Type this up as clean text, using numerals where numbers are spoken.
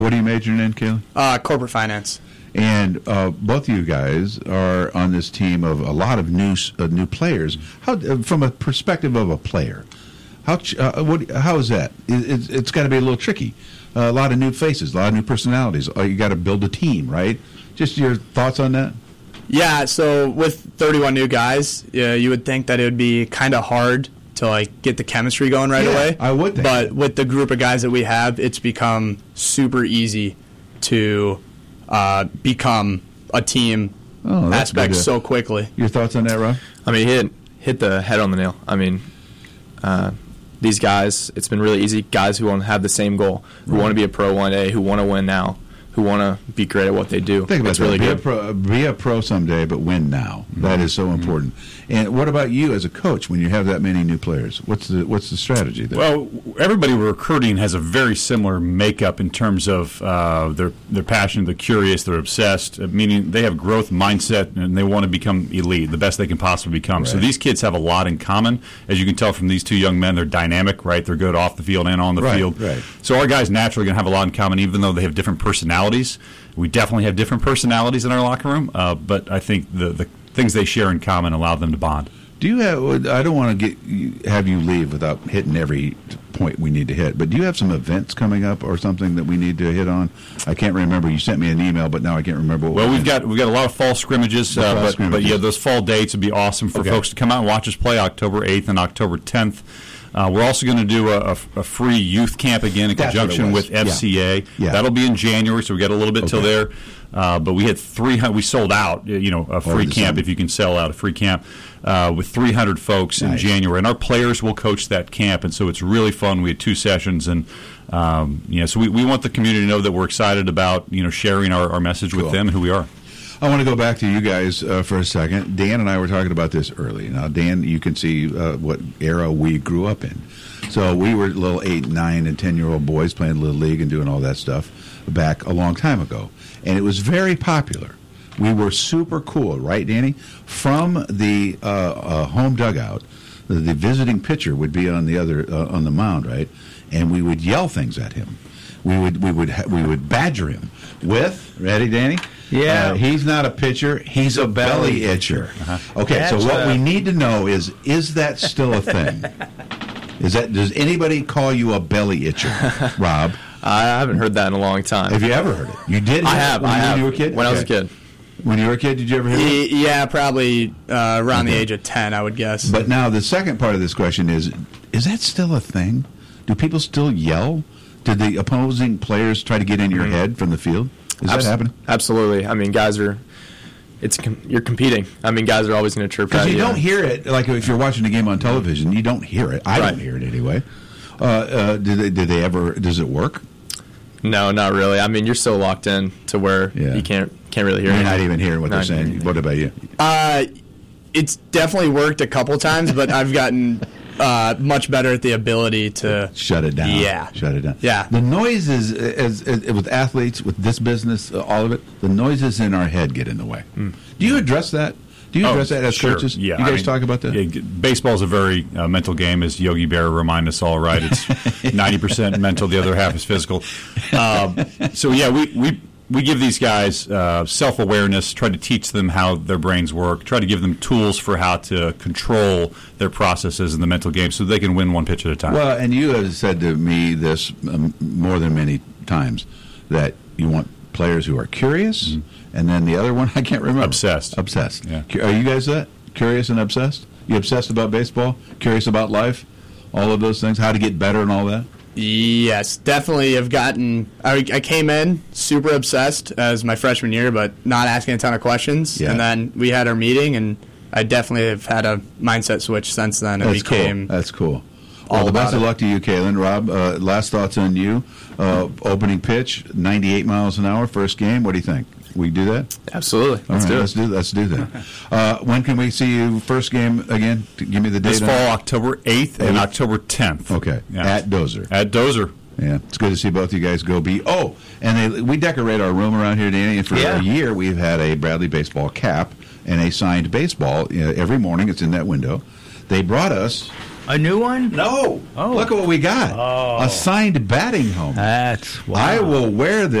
What are you majoring in, Kaylen? Corporate finance. And both of you guys are on this team of a lot of new players. How, from a perspective of a player, how is that? It's got to be a little tricky. A lot of new faces, a lot of new personalities. You got to build a team, right? Just your thoughts on that? Yeah, so with 31 new guys, you would think that it would be kind of hard to get the chemistry going right away. I would think. But with the group of guys that we have, it's become super easy to become a team aspect so quickly. Your thoughts on that, Rob? I mean, he hit the head on the nail. I mean, these guys, it's been really easy. Guys who want to have the same goal, who want to be a pro one day, who want to win now, who want to be great at what they do. Think about it's that. Really good. Be a pro someday, but win now. Mm-hmm. That is so important. And what about you as a coach when you have that many new players? What's the strategy there? Well, everybody we're recruiting has a very similar makeup in terms of they're passionate, they're curious, they're obsessed, meaning they have growth mindset and they want to become elite, the best they can possibly become. Right. So these kids have a lot in common. As you can tell from these two young men, they're dynamic, right? They're good off the field and on the field. Right. So our guys naturally going to have a lot in common, even though they have different personalities. We definitely have different personalities in our locker room, but I think the things they share in common allow them to bond. Do you have? I don't want to have you leave without hitting every point we need to hit. But do you have some events coming up or something that we need to hit on? I can't remember. You sent me an email, but now I can't remember. We've got a lot of fall scrimmages, but yeah, those fall dates would be awesome for folks to come out and watch us play October 8th and October 10th. We're also going to do a free youth camp again in conjunction with FCA. Yeah. That'll be in January, so we got a little bit till there. But we had 300. We sold out, a free camp if you can sell out a free camp with 300 folks in January, and our players will coach that camp, and so it's really fun. We had 2 sessions, and so we want the community to know that we're excited about sharing our message with them and who we are. I want to go back to you guys for a second. Dan and I were talking about this early. Now, Dan, you can see what era we grew up in. So we were little 8, 9, and 10-year-old boys playing Little League and doing all that stuff back a long time ago. And it was very popular. We were super cool, right, Danny? From the home dugout, the visiting pitcher would be on the other on the mound, right? And we would yell things at him. We would badger him with, ready, Danny? Yeah. He's not a pitcher. He's a belly itcher. Uh-huh. Okay, so what we need to know is that still a thing? Does anybody call you a belly itcher, Rob? I haven't heard that in a long time. Have you ever heard it? You did? I have. When you were a kid? When I was a kid. When you were a kid, did you ever hear it? Yeah, probably around the age of 10, I would guess. But now the second part of this question is that still a thing? Do people still yell? Did the opposing players try to get in your head from the field? Is that happening? Absolutely. I mean, guys are... you're competing. I mean, guys are always going to chirp at you. Because you don't hear it, like if you're watching a game on television, you don't hear it. I don't hear it anyway. Did they ever? Does it work? No, not really. I mean, you're so locked in to where you can't really hear it. You're not even hearing what they're saying. What about you? It's definitely worked a couple times, but I've gotten much better at the ability to shut it down. Yeah. Shut it down. Yeah. The noises, as with athletes, with this business, all of it, the noises in our head get in the way. Do you address that? Do you address that as coaches? Yeah. You guys talk about that? Yeah, baseball is a very mental game, as Yogi Berra reminded us all, right? It's 90% mental, the other half is physical. So, yeah, we give these guys self-awareness, try to teach them how their brains work, try to give them tools for how to control their processes in the mental game so they can win one pitch at a time. Well, and you have said to me this more than many times, that you want players who are curious, and then the other one, I can't remember. Obsessed. Yeah. Are you guys that? Curious and obsessed? You obsessed about baseball? Curious about life? All of those things? How to get better and all that? Yes, definitely have gotten... I came in super obsessed as my freshman year, but not asking a ton of questions. Yeah. And then we had our meeting, and I definitely have had a mindset switch since then. That's cool. That's cool. Well, the best of luck to you, Kaylen. Rob, last thoughts on you. Opening pitch, 98 miles an hour, first game. What do you think? We do that? Absolutely. Let's do that. When can we see you first game again? Give me the date. This fall, October 8th and October 10th. Okay. Yeah. At Dozer. Yeah, it's good to see both you guys go be. Oh, and we decorate our room around here, Danny. And for a year, we've had a Bradley baseball cap and a signed baseball every morning. It's in that window. They brought us A new one? No. Oh. Look at what we got. Oh. A signed batting helmet. That's wow. I will wear this.